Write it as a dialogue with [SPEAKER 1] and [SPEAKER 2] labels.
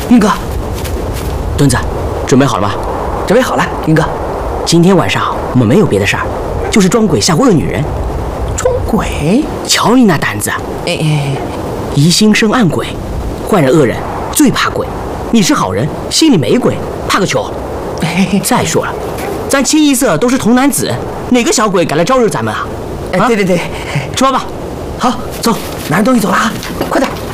[SPEAKER 1] 云哥，
[SPEAKER 2] 墩子，准备好了吗？
[SPEAKER 1] 准备好了，云哥。
[SPEAKER 2] 今天晚上我们没有别的事儿，就是装鬼吓唬恶女人。
[SPEAKER 1] 装鬼？
[SPEAKER 2] 瞧你那胆子！疑心生暗鬼，坏人恶人最怕鬼。你是好人，心里没鬼，怕个球！再说了，咱清一色都是童男子，哪个小鬼敢来招惹咱们啊？
[SPEAKER 1] 对，
[SPEAKER 2] 吃饭吧。
[SPEAKER 1] 好，走，拿着东西走了啊，快点。